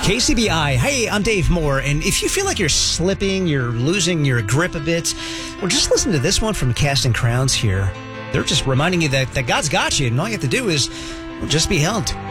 KCBI. Hey, I'm Dave Moore, and if you feel like you're slipping, you're losing your grip a bit, well, just listen to this one from Casting Crowns here. They're just reminding you that God's got you, and all you have to do is just be helped.